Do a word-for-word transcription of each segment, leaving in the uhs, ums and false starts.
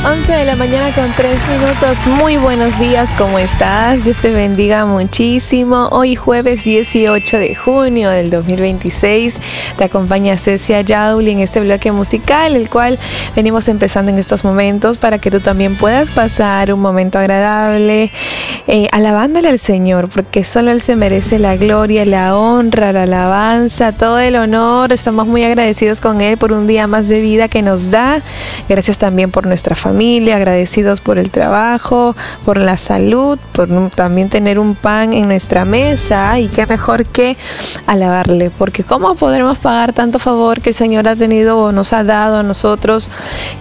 once de la mañana con tres minutos. Muy buenos días, ¿cómo estás? Dios te bendiga muchísimo. Hoy jueves dieciocho de junio del dos mil veintiséis te acompaña Cecia Yauli en este bloque musical, el cual venimos empezando en estos momentos para que tú también puedas pasar un momento agradable eh, alabándole al Señor, porque solo Él se merece la gloria, la honra, la alabanza, todo el honor. Estamos muy agradecidos con Él por un día más de vida que nos da. Gracias también por nuestra familia, agradecidos por el trabajo, por la salud, por también tener un pan en nuestra mesa, y qué mejor que alabarle, porque cómo podremos pagar tanto favor que el Señor ha tenido o nos ha dado a nosotros,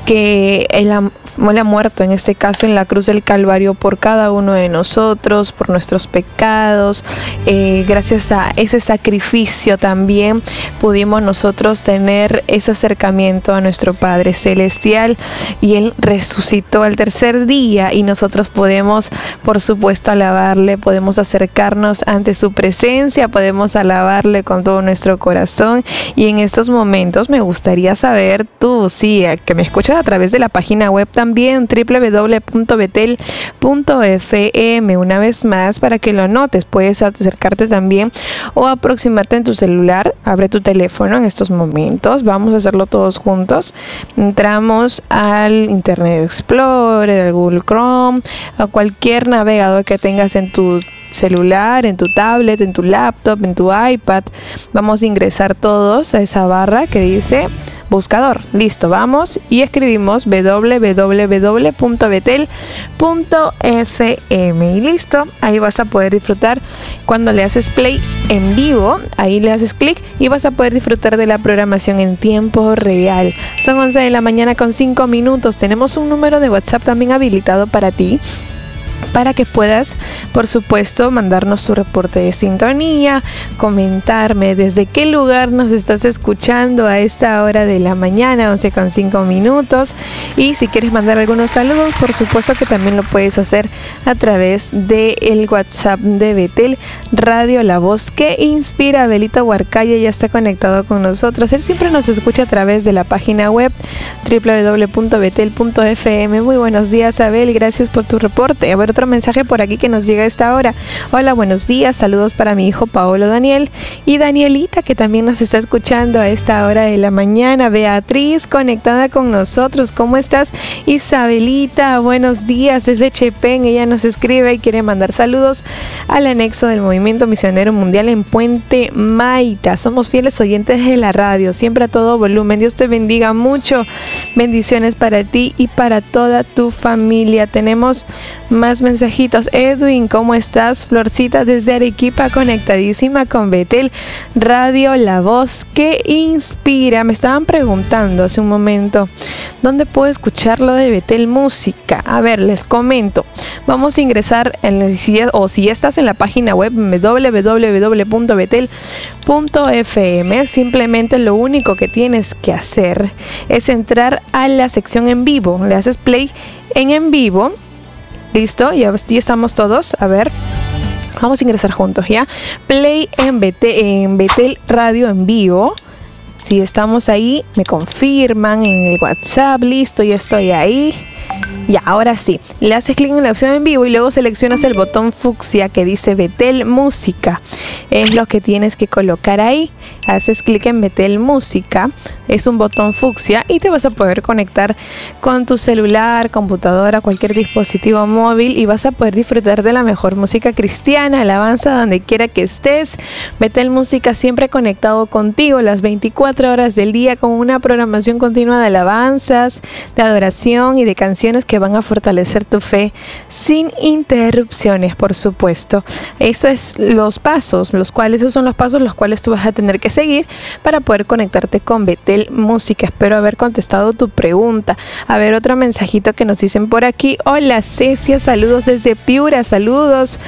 que Él ha, Él ha muerto en este caso en la cruz del Calvario por cada uno de nosotros, por nuestros pecados. Eh, gracias a ese sacrificio también pudimos nosotros tener ese acercamiento a nuestro Padre Celestial, y Él resucitó al tercer día, y nosotros podemos, por supuesto, alabarle, podemos acercarnos ante su presencia, podemos alabarle con todo nuestro corazón. Y en estos momentos me gustaría saber tú, sí, que me escuchas a través de la página web también, doble u doble u doble u punto betel punto efe eme, una vez más para que lo anotes. Puedes acercarte también o aproximarte en tu celular. Abre tu teléfono en estos momentos, vamos a hacerlo todos juntos. Entramos al Internet Explorer, al Google Chrome, a cualquier navegador que tengas en tu celular, en tu tablet, en tu laptop, en tu iPad. Vamos a ingresar todos a esa barra que dice buscador. Listo, vamos y escribimos doble u doble u doble u punto betel punto efe eme y listo. Ahí vas a poder disfrutar cuando le haces play en vivo. Ahí le haces clic y vas a poder disfrutar de la programación en tiempo real. Son once de la mañana con cinco minutos. Tenemos un número de WhatsApp también habilitado para ti, para que puedas, por supuesto, mandarnos tu reporte de sintonía, comentarme desde qué lugar nos estás escuchando a esta hora de la mañana, once con cinco minutos. Y si quieres mandar algunos saludos, por supuesto que también lo puedes hacer a través del WhatsApp de Betel Radio, la voz que inspira. Abelito Huarcaya ya está conectado con nosotros. Él siempre nos escucha a través de la página web doble u doble u doble u punto betel punto efe eme. Muy buenos días, Abel, gracias por tu reporte. A ver, otro mensaje por aquí que nos llega a esta hora. Hola, buenos días, saludos para mi hijo Paolo Daniel y Danielita, que también nos está escuchando a esta hora de la mañana. Beatriz conectada con nosotros, ¿cómo estás? Isabelita, buenos días, desde Chepén. Ella nos escribe y quiere mandar saludos al anexo del Movimiento Misionero Mundial en Puente Maita. Somos fieles oyentes de la radio, siempre a todo volumen. Dios te bendiga mucho, bendiciones para ti y para toda tu familia. Tenemos más mensajitos. Edwin, ¿cómo estás? Florcita desde Arequipa, conectadísima con Betel Radio, la voz que inspira. Me estaban preguntando hace un momento ¿dónde puedo escuchar lo de Betel Música? A ver, les comento. Vamos a ingresar en el, o si estás en la página web doble u doble u doble u punto betel punto efe eme, simplemente lo único que tienes que hacer es entrar a la sección en vivo. Le haces play en en vivo. Listo, ya, ya estamos todos. A ver, vamos a ingresar juntos, ¿ya? Play en Betel, en Betel Radio en vivo. Si estamos ahí, me confirman en el WhatsApp. Listo, ya estoy ahí. Ya, ahora sí, le haces clic en la opción en vivo y luego seleccionas el botón fucsia que dice Betel Música. Es lo que tienes que colocar ahí. Haces clic en Betel Música, es un botón fucsia y te vas a poder conectar con tu celular, computadora, cualquier dispositivo móvil, y vas a poder disfrutar de la mejor música cristiana, alabanza donde quiera que estés. Betel Música siempre conectado contigo las veinticuatro horas del día, con una programación continua de alabanzas, de adoración y de canciones que van a fortalecer tu fe sin interrupciones, por supuesto. Eso es los pasos, los cuales, esos son los pasos los cuales tú vas a tener que seguir para poder conectarte con Betel Música. Espero haber contestado tu pregunta. A ver, otro mensajito que nos dicen por aquí. Hola, Cecia, saludos desde Piura, saludos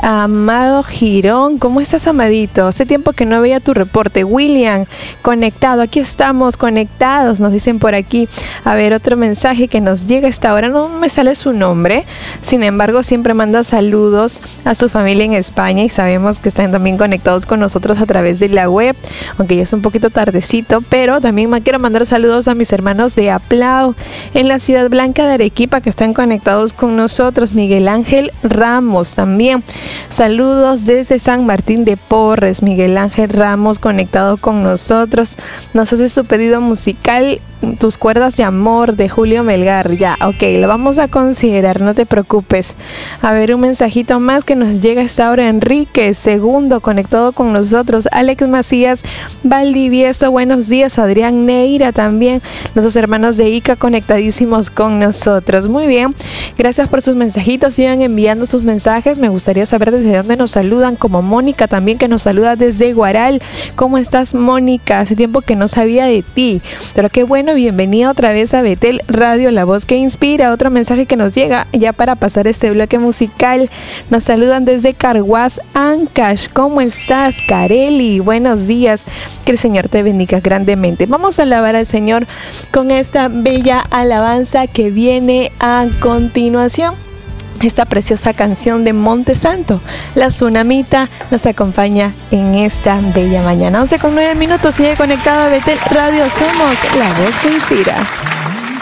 Amado Girón. ¿Cómo estás, Amadito? Hace tiempo que no veía tu reporte. William, conectado, aquí estamos conectados, nos dicen por aquí. A ver, otro mensaje que nos llega a esta hora. No no me sale su nombre, sin embargo siempre manda saludos a su familia en España y sabemos que están también conectados con nosotros a través de la web, aunque ya es un poquito tardecito, pero también me quiero mandar saludos a mis hermanos de Aplau en la Ciudad Blanca de Arequipa que están conectados con nosotros. Miguel Ángel Ramos también, saludos desde San Martín de Porres. Miguel Ángel Ramos conectado con nosotros, nos hace su pedido musical Tus cuerdas de amor de Julio Melgar. Ya, ok, lo vamos a considerar, no te preocupes. A ver, un mensajito más que nos llega a esta hora. Enrique Segundo conectado con nosotros. Alex Macías Valdivieso, buenos días. Adrián Neira también, nuestros hermanos de Ica conectadísimos con nosotros. Muy bien, gracias por sus mensajitos, sigan enviando sus mensajes. Me gustaría saber desde dónde nos saludan, como Mónica también, que nos saluda desde Guaral. ¿Cómo estás, Mónica? Hace tiempo que no sabía de ti, pero qué bueno. Bienvenida otra vez a Betel Radio, la voz que inspira. Otro mensaje que nos llega ya para pasar este bloque musical. Nos saludan desde Carhuaz, Ancash. ¿Cómo estás, Careli? Buenos días. Que el Señor te bendiga grandemente. Vamos a alabar al Señor con esta bella alabanza que viene a continuación. Esta preciosa canción de Monte Santo, La Tsunamita, nos acompaña en esta bella mañana. once con nueve minutos, sigue conectado a Betel Radio. Somos la voz que inspira.